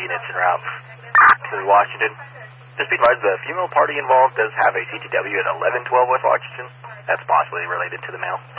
units en route to Washington. Just be advised, the female party involved does have a CTW at 1112 West Washington. That's possibly related to the male.